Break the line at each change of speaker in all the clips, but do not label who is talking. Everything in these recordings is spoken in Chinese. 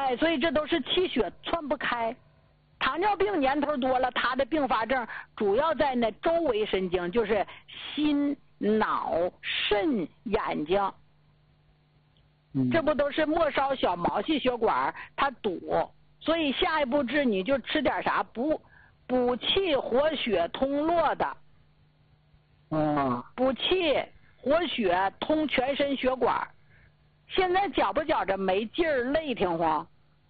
哎，所以这都是气血窜不开。糖尿病年头多了，它的并发症主要在那周围神经，就是心、脑、肾、眼睛。这不都是末梢小毛细血管它堵，所以下一步治你就吃点啥补气活血通络的。补气活血通全身血管。现在觉不觉着没劲儿累挺慌？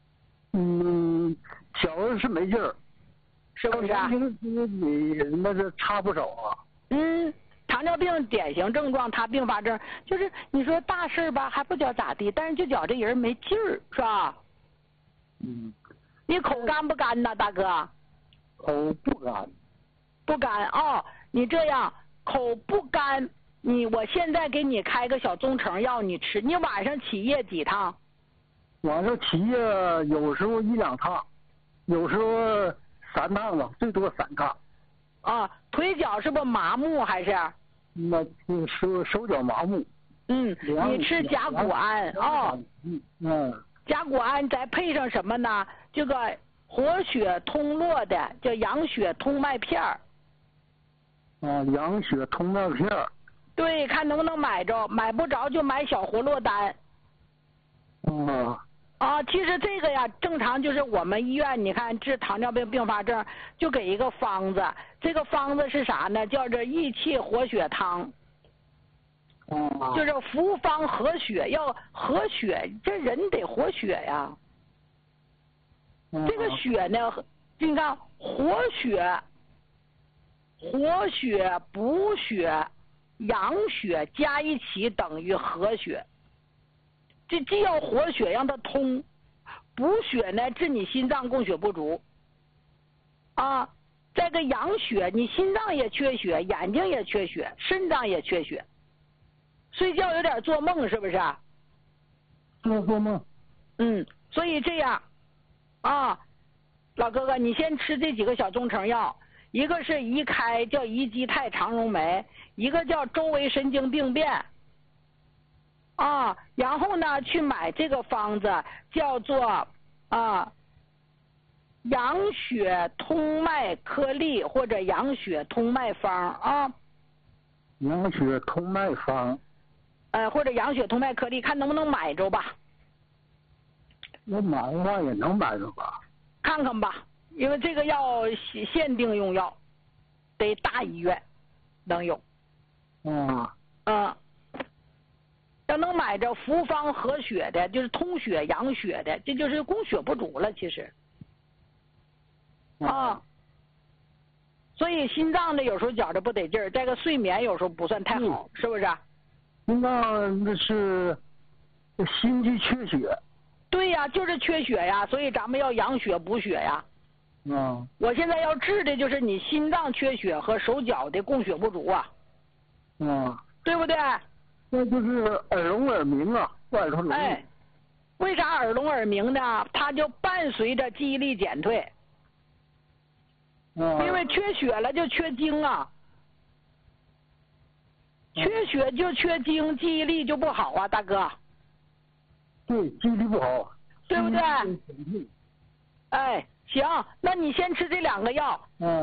觉着是没劲儿，
是不是啊？
那是差不少啊。
糖尿病典型症状，它并发症就是你说大事吧还不觉咋地，但是就觉这人没劲儿，是吧？你口干不干呐，大哥？
口不干。
不干哦，你这样口不干，我现在给你开个小中成药，你吃。你晚上起夜几趟？
晚上起夜有时候1、2趟，有时候3趟吧，最多3趟。
腿脚是不麻木还是？
那手脚麻木。
你吃甲钴胺甲钴胺再配上什么呢？这个活血通络的叫养血通脉片儿。
养血通脉片儿。
对，看能不能买着，买不着就买小活络丹。其实这个呀，正常就是我们医院，你看治糖尿病并发症就给一个方子，这个方子是啥呢？叫做益气活血汤。就是服方活血，要活血，这人得活血呀。这个血呢，你看活血、补血、养血加一起等于活血。这既要活血让它通，补血呢治你心脏供血不足。再个养血，你心脏也缺血，眼睛也缺血，肾脏也缺血。睡觉有点做梦，是不是？
做梦。
所以这样，老哥哥，你先吃这几个小中成药，一个是宜开叫宜基泰肠溶酶，一个叫周围神经病变。然后呢，去买这个方子，叫做养血通脉颗粒或者养血通脉方
养血通脉方。
或者养血通脉颗粒，看能不能买着吧。
我买的话也能买着吧。
看看吧，因为这个药限定用药，得大医院能有。要能买着服方活血的，就是通血养血的，这就是供血不足了，其实。所以心脏的有时候觉着不得劲儿，这个睡眠有时候不算太好，是不是？
心脏那是心肌缺血。
对呀，就是缺血呀，所以咱们要养血补血呀。我现在要治的就是你心脏缺血和手脚的供血不足啊。对不对？
那就是耳聋耳鸣啊，外头容易。
为啥耳聋耳鸣呢？它就伴随着记忆力减退。因为缺血了就缺精啊。缺血就缺精，记忆力就不好啊，大哥。
对，记忆力不好。
对不对？行，那你先吃这2个药。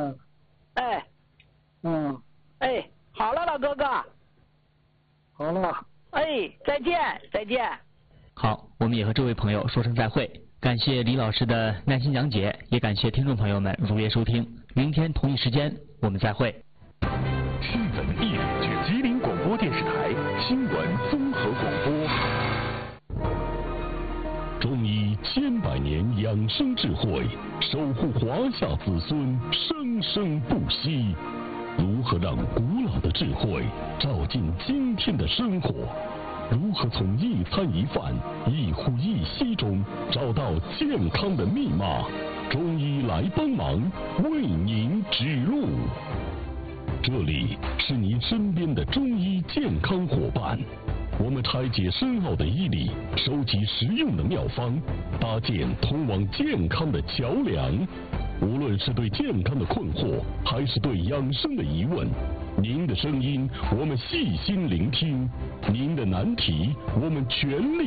好了，老哥哥。
好了。
再见，再见。
好，我们也和这位朋友说声再会。感谢李老师的耐心讲解，也感谢听众朋友们如约收听。明天同一时间我们再会。
新闻109吉林广播电视台新闻综合广播。中医千百年养生智慧，守护华夏子孙生生不息。如何让古老的智慧照进今天的生活？如何从一餐一饭、一呼一吸中找到健康的密码？中医来帮忙，为您指路。这里是您身边的中医健康伙伴，我们拆解深奥的医理，收集实用的妙方，搭建通往健康的桥梁。无论是对健康的困惑，还是对养生的疑问，您的声音我们细心聆听，您的难题我们全力